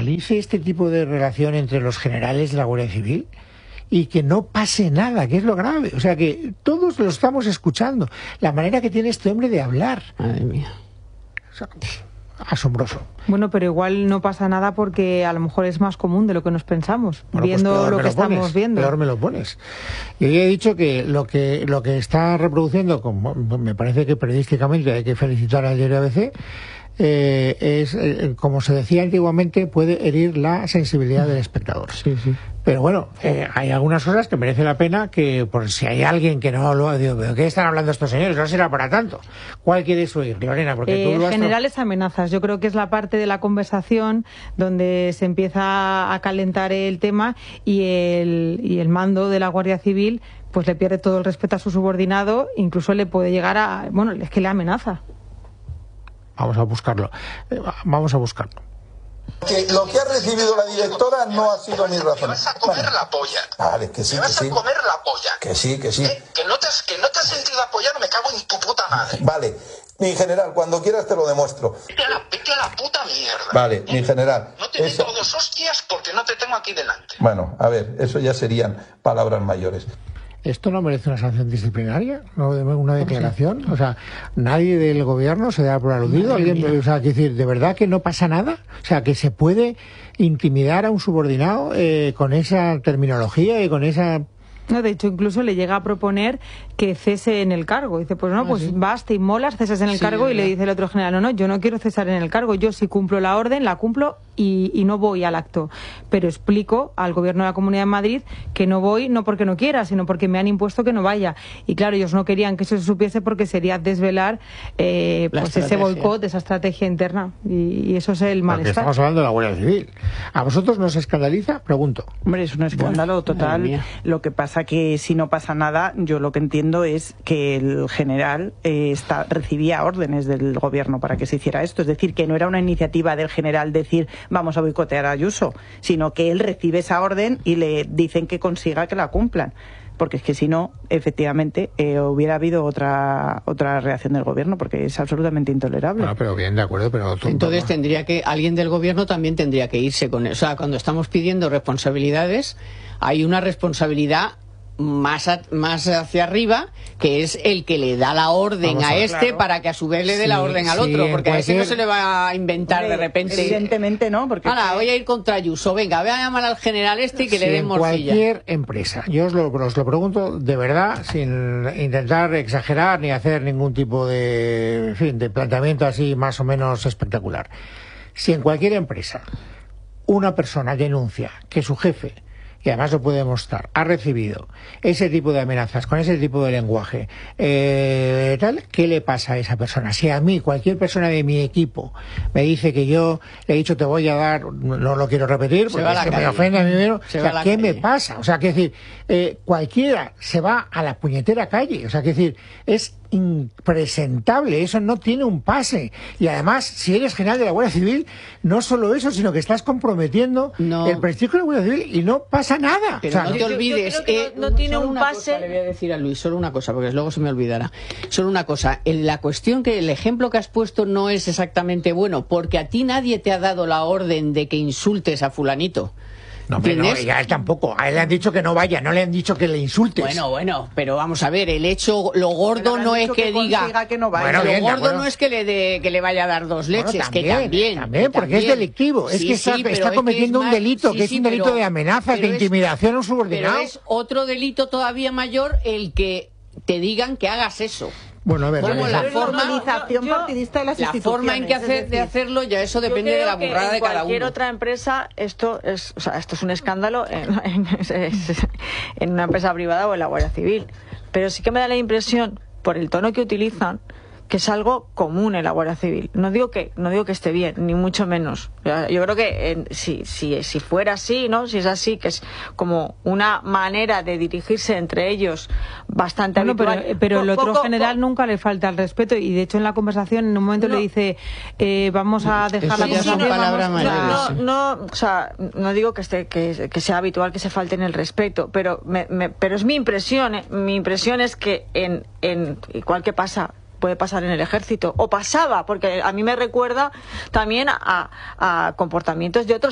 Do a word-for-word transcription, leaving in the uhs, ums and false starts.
normalice este tipo de relación entre los generales de la Guardia Civil y que no pase nada, que es lo grave. O sea, que todos lo estamos escuchando. La manera que tiene este hombre de hablar. Madre mía. O sea, asombroso. Bueno, pero igual no pasa nada porque a lo mejor es más común de lo que nos pensamos, bueno, viendo pues lo que lo estamos pones, viendo. Peor me lo pones. Yo ya he dicho que lo que lo que está reproduciendo, como me parece que periodísticamente hay que felicitar al diario A B C, eh, es, eh, como se decía antiguamente, puede herir la sensibilidad del espectador. Sí, sí. Pero bueno, eh, hay algunas cosas que merece la pena que, por si hay alguien que no lo ha dicho, ¿pero qué están hablando estos señores? No será para tanto. ¿Cuál quieres oír, Lorena? Porque eh, tú lo has... generales amenazas. Yo creo que es la parte de la conversación donde se empieza a calentar el tema y el, y el mando de la Guardia Civil pues le pierde todo el respeto a su subordinado, incluso le puede llegar a... Bueno, es que le amenaza. Vamos a buscarlo. Eh, vamos a buscarlo. Que lo que ha recibido la directora no ha sido mi razón. Me vas a comer la polla. Vale, que sí, me que vas sí. a comer la polla. Que sí, que sí. ¿Eh? Que no te has, que no te has sentido apoyado, me cago en tu puta madre. Vale, mi general, cuando quieras te lo demuestro. Vete a la, vete a la puta mierda. Vale, ¿Eh? mi general. No te eso... meto dos hostias porque no te tengo aquí delante. Bueno, a ver, eso ya serían palabras mayores. ¿Esto no merece una sanción disciplinaria? ¿No una declaración? O sea, ¿nadie del gobierno se da por aludido? ¿Alguien, o sea, quiero decir, ¿de verdad que no pasa nada? O sea, que se puede intimidar a un subordinado eh, con esa terminología y con esa... No, de hecho, incluso le llega a proponer que cese en el cargo. Dice, pues no, ah, pues ¿sí? vas, te inmolas, cesas en el Sí, cargo. Y ¿verdad? le dice el otro general, no, no, yo no quiero cesar en el cargo. Yo sí cumplo la orden, la cumplo y, y no voy al acto. Pero explico al gobierno de la Comunidad de Madrid que no voy, no porque no quiera, sino porque me han impuesto que no vaya. Y claro, ellos no querían que eso se supiese porque sería desvelar eh, pues ese boicot, esa estrategia interna. Y, y eso es el Porque malestar. estamos hablando de la Guardia Civil. ¿A vosotros nos escandaliza? Pregunto. Hombre, es un escándalo total. Lo que pasa que si no pasa nada, yo lo que entiendo es que el general eh, está, recibía órdenes del gobierno para que se hiciera esto. Es decir, que no era una iniciativa del general decir vamos a boicotear a Ayuso, sino que él recibe esa orden y le dicen que consiga que la cumplan. Porque es que si no, efectivamente, eh, hubiera habido otra otra reacción del gobierno, porque es absolutamente intolerable. Bueno, pero bien, de acuerdo, pero... Tú, Entonces vamos. tendría que, alguien del gobierno también tendría que irse con eso. O sea, cuando estamos pidiendo responsabilidades, hay una responsabilidad más a, más hacia arriba, que es el que le da la orden Vamos a, a ver, este claro. para que a su vez le dé Sí, la orden al sí, otro, en porque a ese no cualquier- se le va a inventar Hombre, de repente. Evidentemente no, porque... Ahora, voy a ir contra Ayuso, venga, voy a llamar al general este y que Si le den en morcilla. cualquier empresa, yo os lo, os lo pregunto de verdad, sin intentar exagerar ni hacer ningún tipo de, en fin, de planteamiento así más o menos espectacular. Si en cualquier empresa una persona denuncia que su jefe, y además lo puede demostrar, ha recibido ese tipo de amenazas, con ese tipo de lenguaje, eh, tal, ¿qué le pasa a esa persona? Si a mí, cualquier persona de mi equipo, me dice que yo le he dicho te voy a dar, no lo quiero repetir, Se porque va a es la que me calle. ofende a mí mismo, Se o va a sea, la ¿qué me calle. pasa? O sea, que decir, eh, cualquiera se va a la puñetera calle, o sea, que decir, es impresentable, eso no tiene un pase. Y además, si eres general de la Guardia Civil, no solo eso, sino que estás comprometiendo No. el prestigio de la Guardia Civil y no pasa nada. Pero O sea, no no- te yo- yo olvides, creo que eh, no- no tiene solo un una pase. cosa le voy a decir a Luis, solo una cosa, porque luego se me olvidará. Solo una cosa, en la cuestión que el ejemplo que has puesto no es exactamente bueno, porque a ti nadie te ha dado la orden de que insultes a fulanito. No, hombre, no, ¿Entiendes? y a él tampoco. A él le han dicho que no vaya, no le han dicho que le insultes. Bueno, bueno, pero vamos a ver, el hecho, lo gordo Bueno, no han es dicho que, que diga, consiga que no vaya. Bueno, lo bien, de gordo acuerdo. no es que le de, que le vaya a dar dos Bueno, leches, también, que también, también, que porque es también. delictivo. Es Sí, que está, sí, pero está es que cometiendo es un más- delito, sí, que es sí, un delito pero- de amenazas, de pero es- intimidación a un subordinado. Pero es otro delito todavía mayor el que te digan que hagas eso. Bueno, a ver, Como vale, la vale. forma- Normalización yo- partidista de las La instituciones. forma en que es hace, de decir, hacerlo, ya eso Yo depende de creo la que burrada de en cada cualquier uno. otra empresa esto es, o sea, esto es un escándalo en, en- es- en una empresa privada o en la Guardia Civil. Pero sí que me da la impresión, por el tono que utilizan, que es algo común en la Guardia Civil. No digo que no digo que esté bien, ni mucho menos. Yo creo que en, si, si, si fuera así, ¿no? Si es así, que es como una manera de dirigirse entre ellos bastante Bueno, pero, habitual. pero el Po- otro poco- general po- nunca le falta el respeto y de hecho en la conversación en un momento No. le dice eh, vamos a dejar Eso la ya son conversación, palabras vamos- mayores. no, no, no, o sea, no digo que esté que, que sea habitual que se falten el respeto, pero me, me- pero es mi impresión, ¿eh? Mi impresión es que en en igual que pasa puede pasar en el ejército o pasaba, porque a mí me recuerda también a, a comportamientos de otros